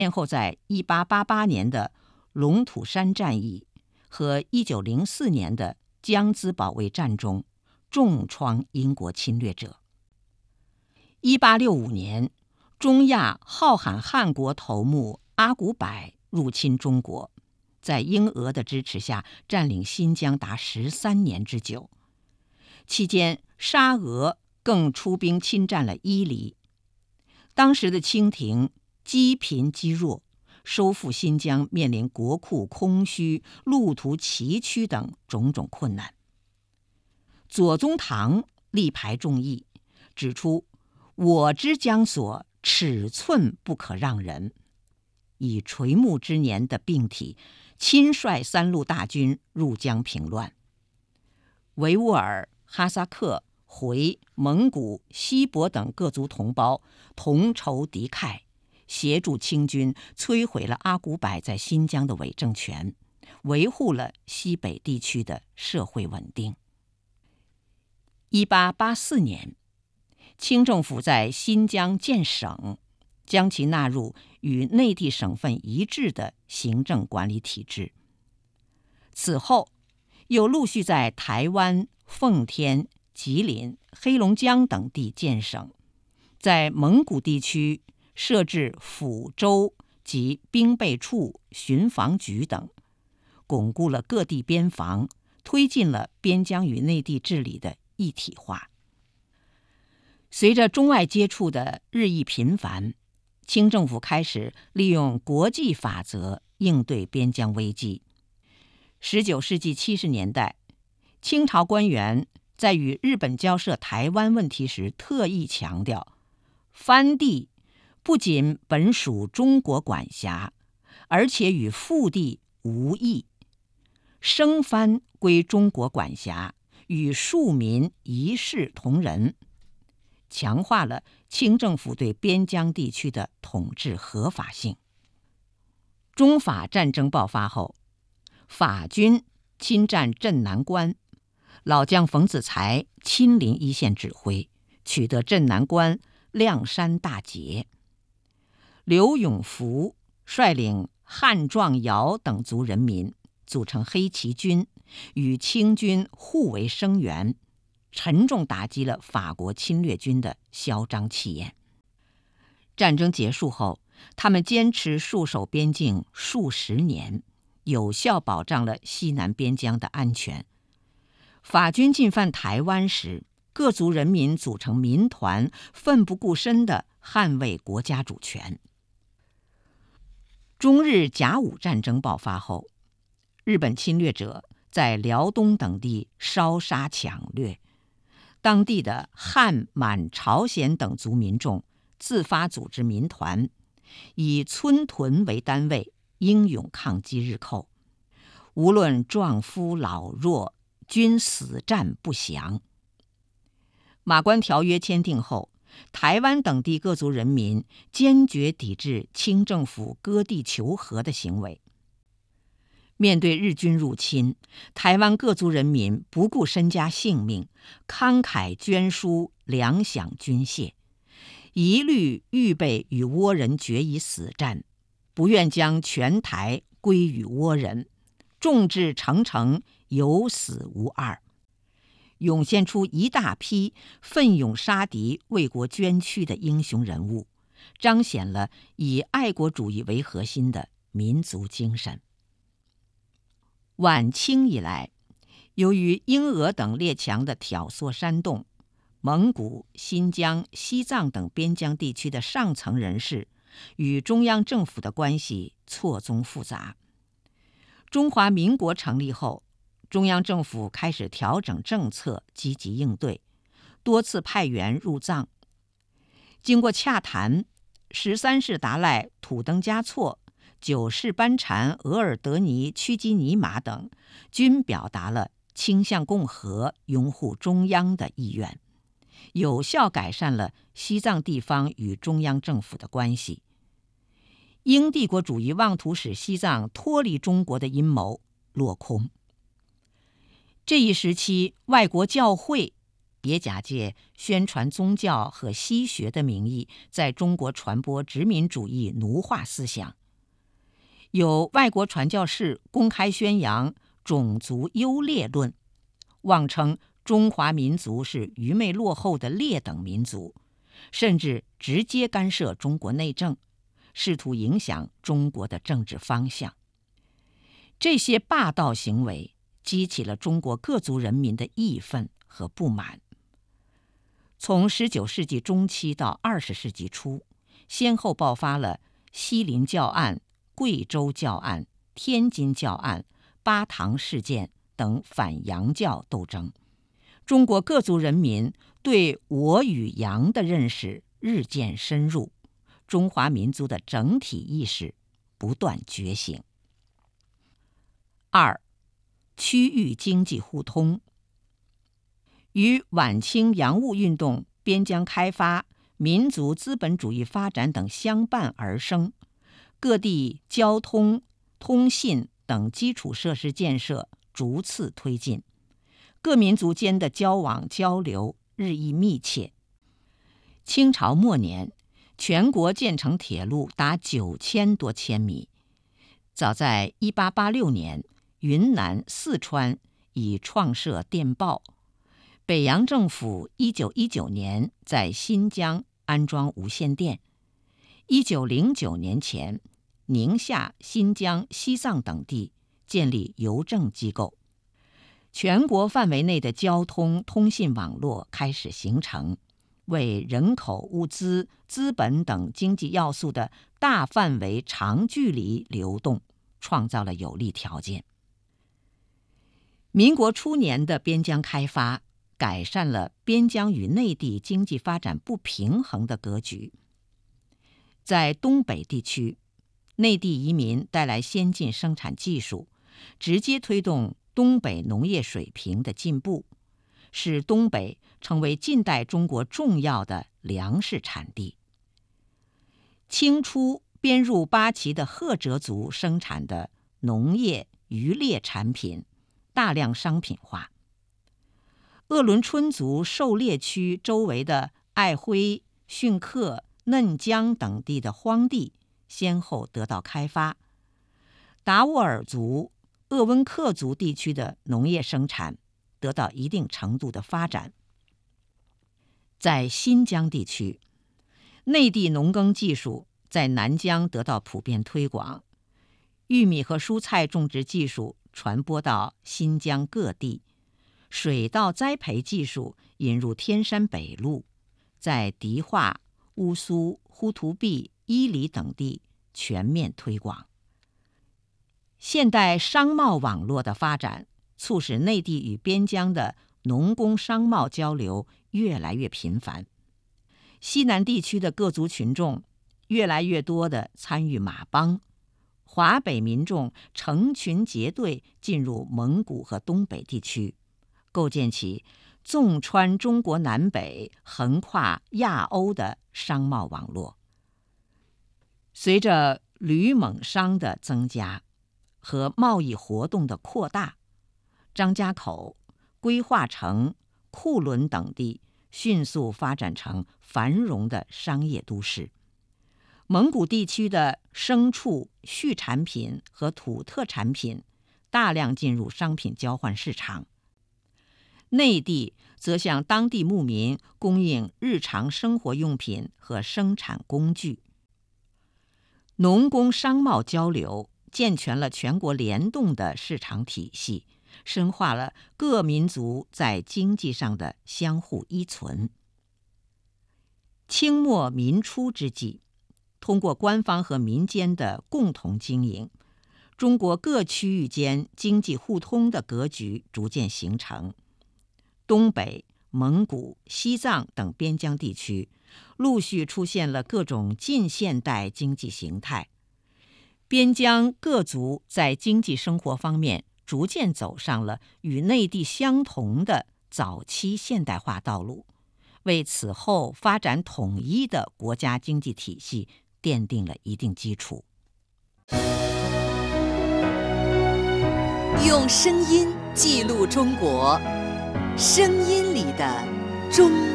先后在1888年的龙土山战役和1904年的江孜保卫战中重创英国侵略者。1865年，中亚浩罕汗国头目阿古柏入侵中国，在英俄的支持下占领新疆达13年之久。期间，沙俄更出兵侵占了伊犁。当时的清廷积贫积弱，收复新疆面临国库空虚、路途崎岖等种种困难。左宗棠力排众议，指出我之江所，尺寸不可让人，以垂暮之年的病体，亲率3路大军入疆平乱。维吾尔、哈萨克、回、蒙古、锡伯等各族同胞同仇敌忾，协助清军摧毁了阿古柏在新疆的伪政权，维护了西北地区的社会稳定。1884年，清政府在新疆建省，将其纳入与内地省份一致的行政管理体制。此后，又陆续在台湾、奉天、吉林、黑龙江等地建省，在蒙古地区设置抚州及兵备处、巡防局等，巩固了各地边防，推进了边疆与内地治理的一体化。随着中外接触的日益频繁，清政府开始利用国际法则应对边疆危机。19世纪70年代，清朝官员在与日本交涉台湾问题时特意强调，藩地不仅本属中国管辖，而且与腹地无异，生藩归中国管辖，与庶民一视同仁，强化了清政府对边疆地区的统治合法性。中法战争爆发后，法军侵占镇南关，老将冯子材亲临一线指挥，取得镇南关、亮山大捷。刘永福率领汉壮瑶等族人民组成黑旗军，与清军互为声援，沉重打击了法国侵略军的嚣张气焰。战争结束后，他们坚持戍守边境数十年，有效保障了西南边疆的安全。法军进犯台湾时，各族人民组成民团，奋不顾身地捍卫国家主权。中日甲午战争爆发后，日本侵略者在辽东等地烧杀抢掠，当地的汉、满、朝鲜等族民众自发组织民团，以村屯为单位，英勇抗击日寇。无论壮夫老弱，均死战不降。马关条约签订后，台湾等地各族人民坚决抵制清政府割地求和的行为。面对日军入侵，台湾各族人民不顾身家性命，慷慨捐书，粮饷军械，一律预备与倭人决一死战，不愿将全台归于倭人，众志成城，有死无二，涌现出一大批奋勇杀敌、为国捐躯的英雄人物，彰显了以爱国主义为核心的民族精神。晚清以来，由于英俄等列强的挑唆煽动，蒙古、新疆、西藏等边疆地区的上层人士与中央政府的关系错综复杂。中华民国成立后，中央政府开始调整政策，积极应对，多次派员入藏。经过洽谈，13世达赖土登嘉措、9世班禅额尔德尼屈基尼玛等均表达了倾向共和、拥护中央的意愿，有效改善了西藏地方与中央政府的关系。英帝国主义妄图使西藏脱离中国的阴谋落空。这一时期，外国教会也假借宣传宗教和西学的名义，在中国传播殖民主义奴化思想。有外国传教士公开宣扬种族优劣论，妄称中华民族是愚昧落后的劣等民族，甚至直接干涉中国内政，试图影响中国的政治方向。这些霸道行为激起了中国各族人民的义愤和不满。从19世纪中期到20世纪初，先后爆发了西林教案、贵州教案、天津教案、巴塘事件等反洋教斗争。中国各族人民对我与洋的认识日渐深入，中华民族的整体意识不断觉醒。2. 区域经济互通。与晚清洋务运动、边疆开发、民族资本主义发展等相伴而生，各地交通、通信等基础设施建设逐次推进，各民族间的交往交流日益密切。清朝末年，全国建成铁路达9000多千米。早在1886年，云南、四川已创设电报。北洋政府1919年在新疆安装无线电。1909年前，宁夏、新疆、西藏等地建立邮政机构。全国范围内的交通通信网络开始形成，为人口、物资、资本等经济要素的大范围长距离流动创造了有利条件。民国初年的边疆开发改善了边疆与内地经济发展不平衡的格局。在东北地区，内地移民带来先进生产技术，直接推动东北农业水平的进步，使东北成为近代中国重要的粮食产地。清初编入八旗的赫哲族生产的农业、渔猎产品大量商品化。鄂伦春族狩猎区周围的爱辉、逊克、嫩江等地的荒地先后得到开发。达斡尔族、鄂温克族地区的农业生产得到一定程度的发展。在新疆地区，内地农耕技术在南疆得到普遍推广，玉米和蔬菜种植技术传播到新疆各地，水稻栽培技术引入天山北路，在迪化、乌苏、呼图壁、伊犁等地全面推广。现代商贸网络的发展，促使内地与边疆的农工商贸交流越来越频繁。西南地区的各族群众越来越多地参与马帮，华北民众成群结队进入蒙古和东北地区，构建起纵穿中国南北、横跨亚欧的商贸网络。随着旅蒙商的增加和贸易活动的扩大，张家口、归化城、库伦等地迅速发展成繁荣的商业都市。蒙古地区的牲畜、畜产品和土特产品大量进入商品交换市场，内地则向当地牧民供应日常生活用品和生产工具。农工商贸交流健全了全国联动的市场体系，深化了各民族在经济上的相互依存。清末民初之际，通过官方和民间的共同经营，中国各区域间经济互通的格局逐渐形成。东北、蒙古、西藏等边疆地区陆续出现了各种近现代经济形态，边疆各族在经济生活方面逐渐走上了与内地相同的早期现代化道路，为此后发展统一的国家经济体系奠定了一定基础。 用声音记录中国，声音里的中